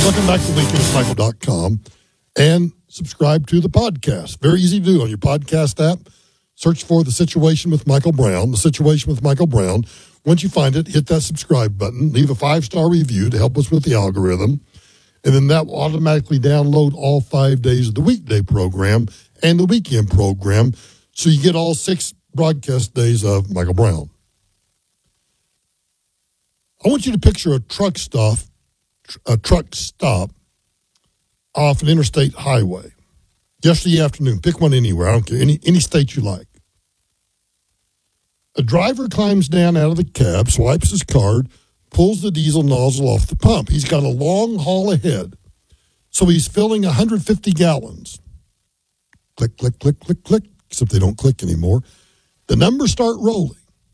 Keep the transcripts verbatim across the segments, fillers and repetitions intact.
Welcome back to weekend with michael dot com and subscribe to the podcast. Very easy to do on your podcast app. Search for The Situation with Michael Brown, The Situation with Michael Brown. Once you find it, hit that subscribe button. Leave a five-star review to help us with the algorithm. And then that will automatically download all five days of the weekday program and the weekend program. So you get all six broadcast days of Michael Brown. I want you to picture a truck stop, a truck stop off an interstate highway. Yesterday afternoon, pick one anywhere. I don't care, any, any state you like. A driver climbs down out of the cab, swipes his card, pulls the diesel nozzle off the pump. He's got a long haul ahead, so he's filling one hundred fifty gallons. Click, click, click, click, click, except they don't click anymore. The numbers start rolling.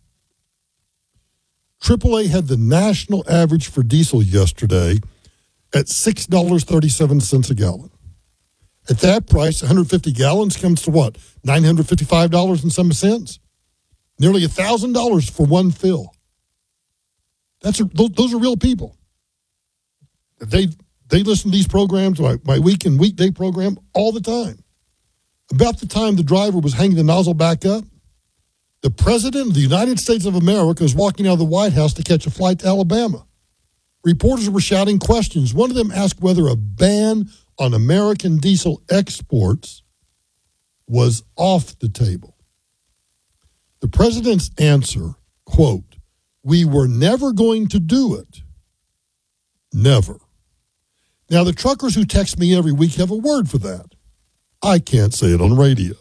triple A had the national average for diesel yesterday at six dollars and thirty-seven cents a gallon. At that price, one hundred fifty gallons comes to what? nine hundred fifty-five dollars and some cents? Nearly one thousand dollars for one fill. That's a, those, those are real people. They they listen to these programs, my, my week and weekday program, all the time. About the time the driver was hanging the nozzle back up, the President of the United States of America was walking out of the White House to catch a flight to Alabama. Reporters were shouting questions. One of them asked whether a ban on American diesel exports was off the table. The president's answer, quote, "We were never going to do it." Never. Now, the truckers who text me every week have a word for that. I can't say it on radio.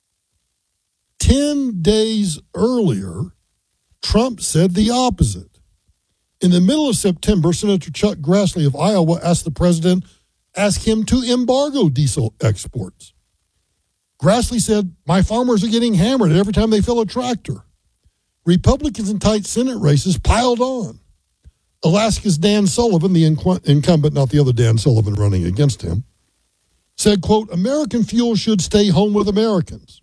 Ten days earlier, Trump said the opposite. In the middle of September, Senator Chuck Grassley of Iowa asked the president, asked him to embargo diesel exports. Grassley said, "My farmers are getting hammered every time they fill a tractor." Republicans in tight Senate races piled on. Alaska's Dan Sullivan, the inc- incumbent, not the other Dan Sullivan running against him, said, quote, "American fuel should stay home with Americans."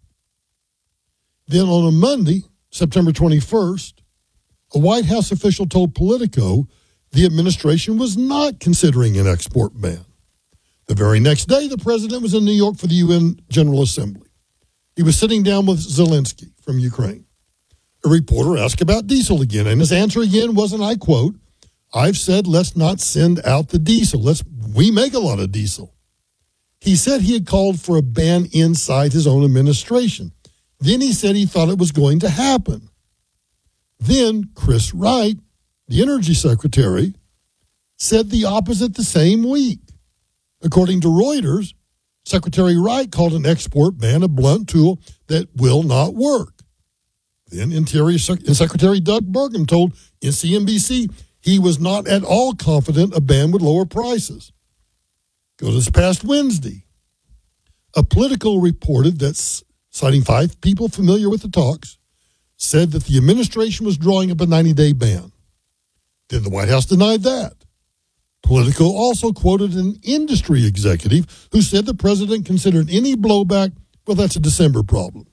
Then on a Monday, September twenty-first, a White House official told Politico the administration was not considering an export ban. The very next day, the president was in New York for the U N General Assembly. He was sitting down with Zelensky from Ukraine. A reporter asked about diesel again, and his answer again was, and I quote, "I've said let's not send out the diesel. Let's we make a lot of diesel." He said he had called for a ban inside his own administration. Then he said he thought it was going to happen. Then Chris Wright, the energy secretary, said the opposite the same week. According to Reuters, Secretary Wright called an export ban a blunt tool that will not work. Then Interior Secretary Doug Burgum told C N B C he was not at all confident a ban would lower prices. Go to this past Wednesday. A Politico reported that, citing five people familiar with the talks, said that the administration was drawing up a ninety-day ban. Then the White House denied that. Politico also quoted an industry executive who said the president considered any blowback, well, that's a December problem.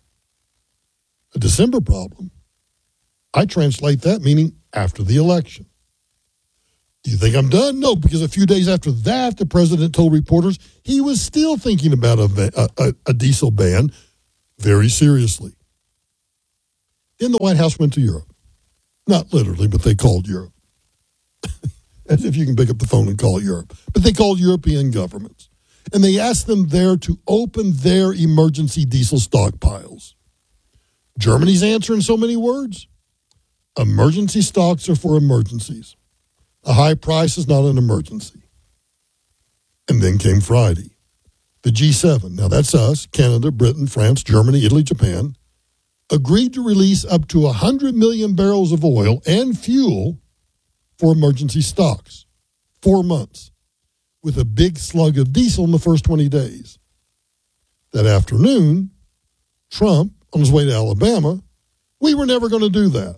A December problem? I translate that meaning after the election. Do you think I'm done? No, because a few days after that, the president told reporters he was still thinking about a, a, a diesel ban very seriously. Then the White House went to Europe. Not literally, but they called Europe. As if you can pick up the phone and call Europe. But they called European governments. And they asked them there to open their emergency diesel stockpiles. Germany's answer in so many words? Emergency stocks are for emergencies. A high price is not an emergency. And then came Friday. The G seven, now that's us, Canada, Britain, France, Germany, Italy, Japan, agreed to release up to one hundred million barrels of oil and fuel for emergency stocks. Four months. With a big slug of diesel in the first twenty days. That afternoon, Trump, on his way to Alabama, we were never going to do that.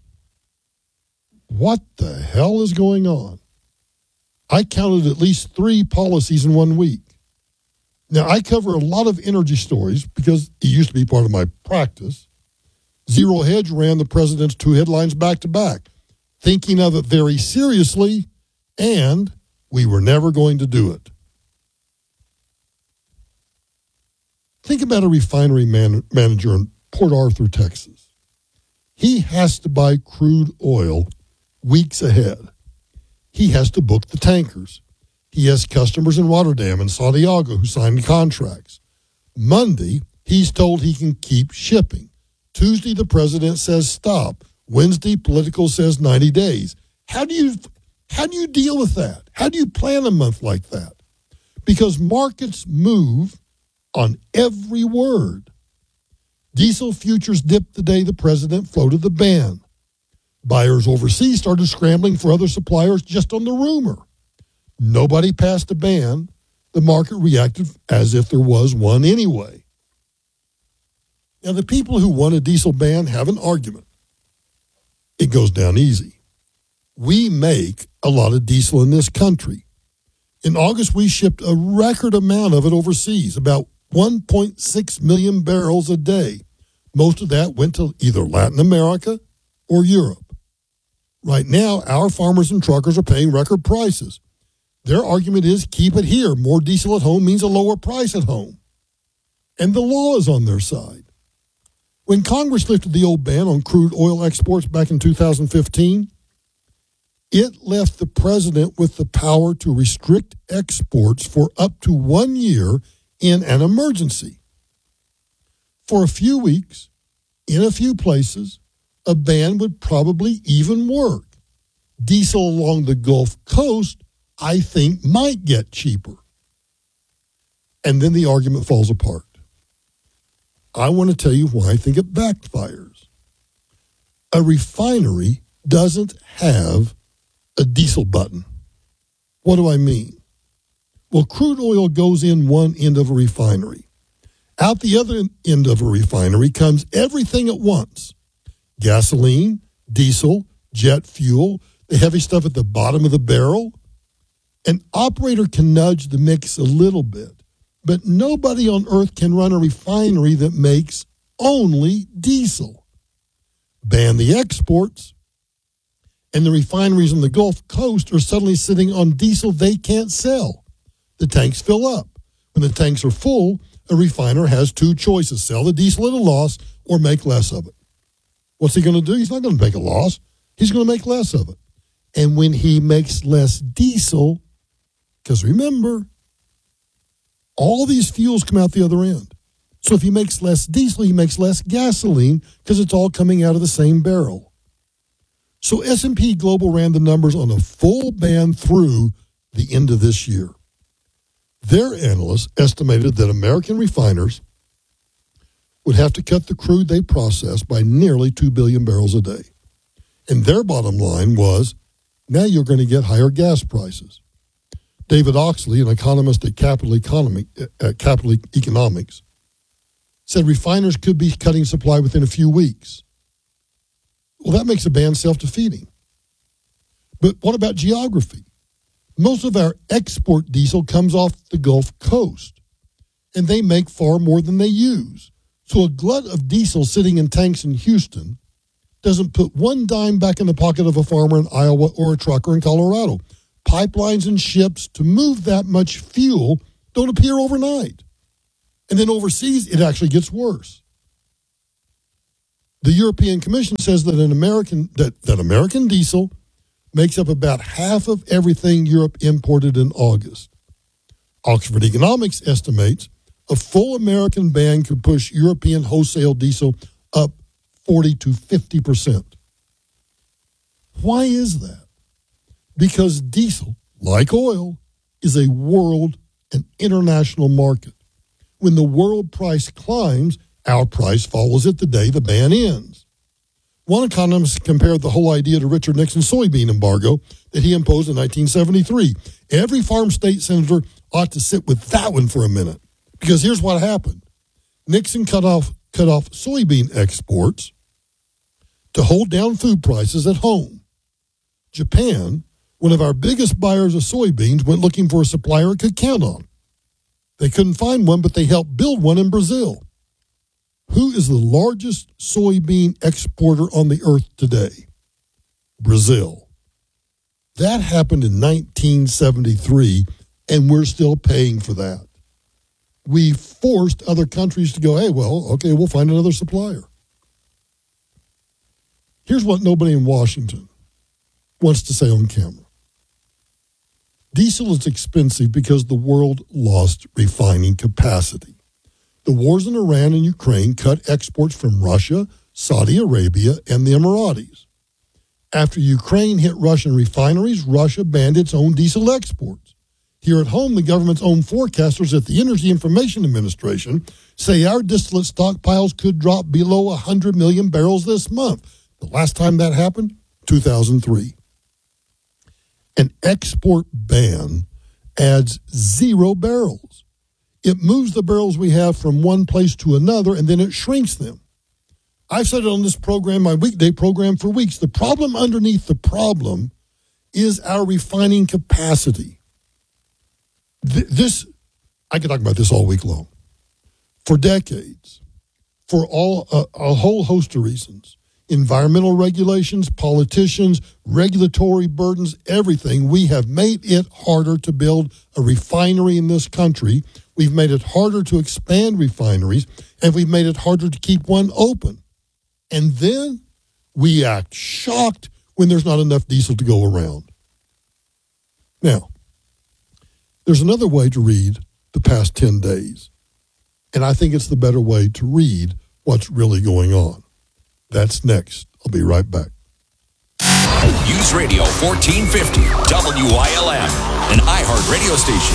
What the hell is going on? I counted at least three policies in one week. Now, I cover a lot of energy stories because it used to be part of my practice. Zero Hedge ran the president's two headlines back to back, thinking of it very seriously and We were never going to do it. Think about a refinery man- manager in Port Arthur, Texas. He has to buy crude oil weeks ahead. He has to book the tankers. He has customers in Rotterdam and Santiago who signed contracts. Monday, he's told he can keep shipping. Tuesday, the president says stop. Wednesday, political says ninety days. How do you how do you deal with that? How do you plan a month like that? Because markets move on every word. Diesel futures dipped the day the president floated the ban. Buyers overseas started scrambling for other suppliers just on the rumor. Nobody passed a ban. The market reacted as if there was one anyway. Now, the people who want a diesel ban have an argument. It goes down easy. We make a lot of diesel in this country. In August, we shipped a record amount of it overseas, about one point six million barrels a day. Most of that went to either Latin America or Europe. Right now, our farmers and truckers are paying record prices. Their argument is keep it here. More diesel at home means a lower price at home. And the law is on their side. When Congress lifted the old ban on crude oil exports back in two thousand fifteen, it left the president with the power to restrict exports for up to one year in an emergency. For a few weeks, in a few places, a ban would probably even work. Diesel along the Gulf Coast, I think, might get cheaper. And then the argument falls apart. I want to tell you why I think it backfires. A refinery doesn't have a diesel button. What do I mean? Well, crude oil goes in one end of a refinery. Out the other end of a refinery comes everything at once. Gasoline, diesel, jet fuel, the heavy stuff at the bottom of the barrel. An operator can nudge the mix a little bit, but nobody on earth can run a refinery that makes only diesel. Ban the exports, and the refineries on the Gulf Coast are suddenly sitting on diesel they can't sell. The tanks fill up. When the tanks are full, a refiner has two choices: sell the diesel at a loss or make less of it. What's he going to do? He's not going to make a loss. He's going to make less of it. And when he makes less diesel, because remember, all these fuels come out the other end. So if he makes less diesel, he makes less gasoline because it's all coming out of the same barrel. So S and P Global ran the numbers on a full ban through the end of this year. Their analysts estimated that American refiners would have to cut the crude they process by nearly two billion barrels a day. And their bottom line was, now you're going to get higher gas prices. David Oxley, an economist at Capital, Economy, at Capital Economics, said refiners could be cutting supply within a few weeks. Well, that makes a ban self-defeating. But what about geography? Most of our export diesel comes off the Gulf Coast, and they make far more than they use. So a glut of diesel sitting in tanks in Houston doesn't put one dime back in the pocket of a farmer in Iowa or a trucker in Colorado. Pipelines and ships to move that much fuel don't appear overnight. And then overseas, it actually gets worse. The European Commission says that an American that, that American diesel makes up about half of everything Europe imported in August. Oxford Economics estimates a full American ban could push European wholesale diesel up forty to fifty percent. Why is that? Because diesel, like oil, is a world and international market. When the world price climbs, our price follows it the day the ban ends. One economist compared the whole idea to Richard Nixon's soybean embargo that he imposed in nineteen seventy-three. Every farm state senator ought to sit with that one for a minute, because here's what happened. Nixon cut off, cut off soybean exports to hold down food prices at home. Japan, one of our biggest buyers of soybeans, went looking for a supplier it could count on. They couldn't find one, but they helped build one in Brazil. Who is the largest soybean exporter on the earth today? Brazil. That happened in nineteen seventy-three, and we're still paying for that. We forced other countries to go, hey, well, okay, we'll find another supplier. Here's what nobody in Washington wants to say on camera. Diesel is expensive because the world lost refining capacity. The wars in Iran and Ukraine cut exports from Russia, Saudi Arabia, and the Emiratis. After Ukraine hit Russian refineries, Russia banned its own diesel exports. Here at home, the government's own forecasters at the Energy Information Administration say our distillate stockpiles could drop below one hundred million barrels this month. The last time that happened, two thousand three. An export ban adds zero barrels. It moves the barrels we have from one place to another, and then it shrinks them. I've said it on this program, my weekday program, for weeks. The problem underneath the problem is our refining capacity. Th- this, I could talk about this all week long. For decades, for all uh, a whole host of reasons, environmental regulations, politicians, regulatory burdens, everything, we have made it harder to build a refinery in this country. We've made it harder to expand refineries, and we've made it harder to keep one open. And then we act shocked when there's not enough diesel to go around. Now, there's another way to read the past ten days, and I think it's the better way to read what's really going on. That's next. I'll be right back. News Radio fourteen fifty, W I L M, an iHeart radio station.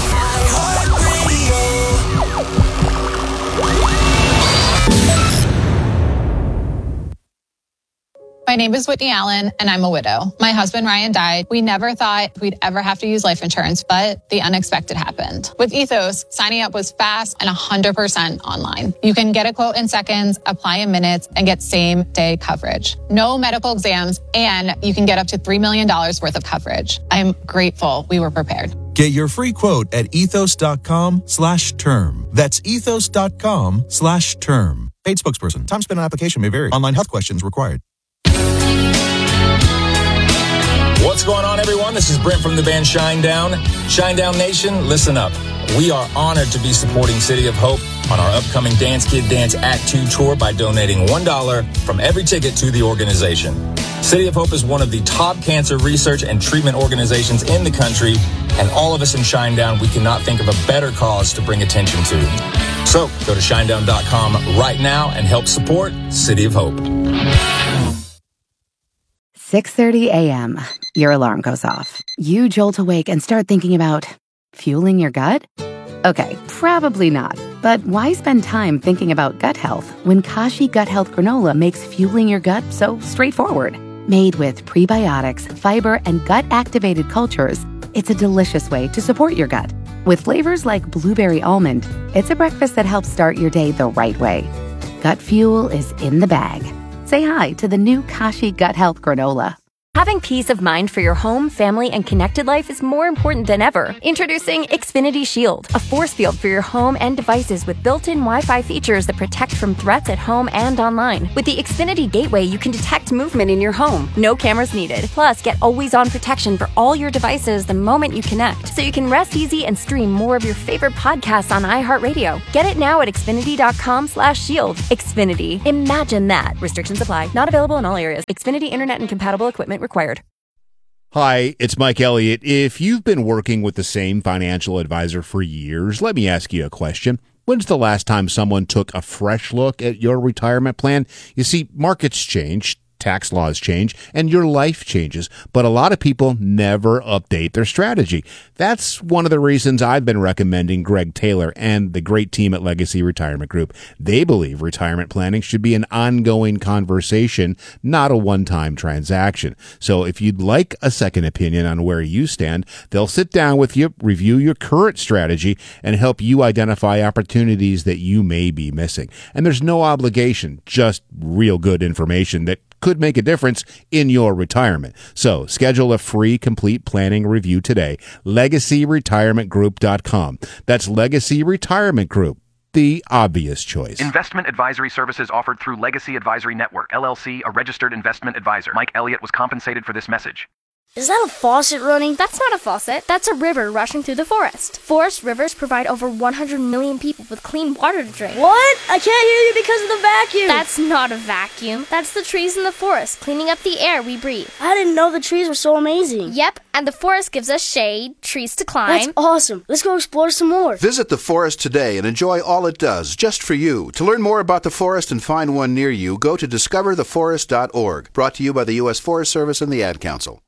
My name is Whitney Allen, and I'm a widow. My husband, Ryan, died. We never thought we'd ever have to use life insurance, but the unexpected happened. With Ethos, signing up was fast and one hundred percent online. You can get a quote in seconds, apply in minutes, and get same-day coverage. No medical exams, and you can get up to three million dollars worth of coverage. I'm grateful we were prepared. Get your free quote at ethos.com slash term. That's ethos.com slash term. Paid spokesperson. Time spent on application may vary. Online health questions required. What's going on, everyone? This is Brent from the band Shinedown. Shinedown Nation, listen up. We are honored to be supporting City of Hope on our upcoming Dance Kid Dance Act two tour by donating one dollar from every ticket to the organization. City of Hope is one of the top cancer research and treatment organizations in the country, and all of us in Shinedown, we cannot think of a better cause to bring attention to. So go to shinedown dot com right now and help support City of Hope. six thirty a.m. Your alarm goes off. You jolt awake and start thinking about fueling your gut? Okay, probably not. But why spend time thinking about gut health when Kashi Gut Health Granola makes fueling your gut so straightforward? Made with prebiotics, fiber, and gut-activated cultures, it's a delicious way to support your gut. With flavors like blueberry almond, it's a breakfast that helps start your day the right way. Gut fuel is in the bag. Say hi to the new Kashi Gut Health Granola. Having peace of mind for your home, family, and connected life is more important than ever. Introducing Xfinity Shield, a force field for your home and devices with built-in Wi-Fi features that protect from threats at home and online. With the Xfinity Gateway, you can detect movement in your home. No cameras needed. Plus, get always-on protection for all your devices the moment you connect, so you can rest easy and stream more of your favorite podcasts on iHeartRadio. Get it now at xfinity.com slash shield. Xfinity. Imagine that. Restrictions apply. Not available in all areas. Xfinity Internet and compatible equipment required. Hi, it's Mike Elliott. If you've been working with the same financial advisor for years, let me ask you a question. When's the last time someone took a fresh look at your retirement plan? You see, markets change, tax laws change, and your life changes, but a lot of people never update their strategy. That's one of the reasons I've been recommending Greg Taylor and the great team at Legacy Retirement Group. They believe retirement planning should be an ongoing conversation, not a one-time transaction. So if you'd like a second opinion on where you stand, they'll sit down with you, review your current strategy, and help you identify opportunities that you may be missing. And there's no obligation, just real good information that could make a difference in your retirement. So schedule a free complete planning review today. legacy retirement group dot com. That's Legacy Retirement Group, the obvious choice. Investment advisory services offered through Legacy Advisory Network, L L C, a registered investment advisor. Mike Elliott was compensated for this message. Is that a faucet running? That's not a faucet. That's a river rushing through the forest. Forest rivers provide over one hundred million people with clean water to drink. What? I can't hear you because of the vacuum. That's not a vacuum. That's the trees in the forest cleaning up the air we breathe. I didn't know the trees were so amazing. Yep, and the forest gives us shade, trees to climb. That's awesome. Let's go explore some more. Visit the forest today and enjoy all it does, just for you. To learn more about the forest and find one near you, go to discover the forest dot org. Brought to you by the U S Forest Service and the Ad Council.